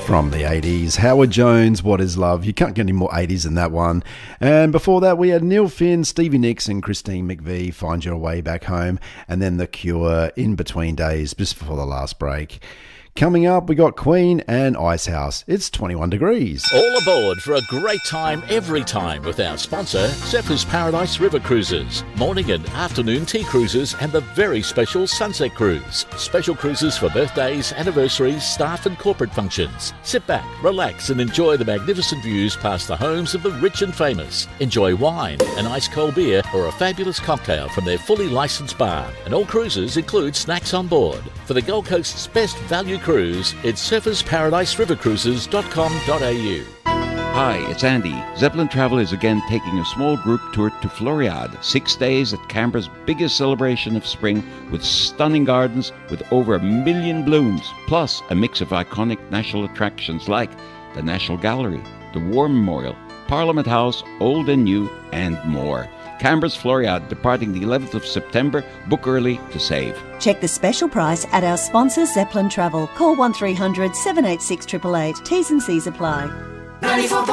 From the 80s, Howard Jones, What Is Love? You can't get any more 80s than that one. And before that, we had Neil Finn, Stevie Nicks and Christine McVie, Find Your Way Back Home. And then The Cure, In Between Days, just before the last break. Coming up, we got Queen and Icehouse. It's 21 degrees. All aboard for a great time every time with our sponsor, Zephyrs Paradise River Cruises. Morning and afternoon tea cruises and the very special Sunset Cruise. Special cruises for birthdays, anniversaries, staff and corporate functions. Sit back, relax and enjoy the magnificent views past the homes of the rich and famous. Enjoy wine, an ice cold beer or a fabulous cocktail from their fully licensed bar. And all cruises include snacks on board. For the Gold Coast's best value cruise, it's surfaceparadigerivercruises.com.au. Hi, it's Andy. Zeppelin Travel is again taking a small group tour to Floriade. 6 days at Canberra's biggest celebration of spring with stunning gardens with over 1 million blooms, plus a mix of iconic national attractions like the National Gallery, the War Memorial, Parliament House, Old and New, and more. Canberra's Floriade, departing the 11th of September. Book early to save. Check the special price at our sponsor Zeppelin Travel. Call 1300 786 888. T's and C's apply. 94.